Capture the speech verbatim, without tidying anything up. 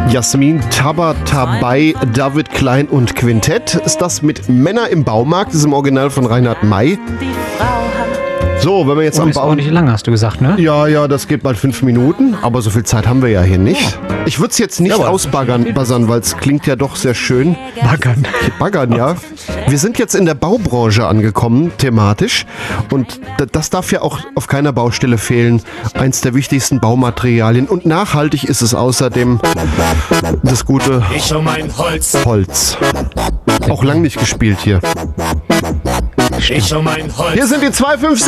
Jasmin Tabatabai, David Klein und Quintett ist das mit Männer im Baumarkt. Das ist im Original von Reinhard May. So, wenn wir jetzt Oh, am ist Bau... auch nicht lang, hast du gesagt, ne? Ja, ja, das geht bald fünf Minuten, aber so viel Zeit haben wir ja hier nicht. Ich würde es jetzt nicht ausbaggern, baggern, weil es klingt ja doch sehr schön. Baggern. Baggern, ja. Wir sind jetzt in der Baubranche angekommen, thematisch. Und d- das darf ja auch auf keiner Baustelle fehlen. Eins der wichtigsten Baumaterialien. Und nachhaltig ist es außerdem das gute Ich um mein Holz, Holz. Auch lang nicht gespielt hier. ich um mein Holz. Hier sind die zwei fünf sieben.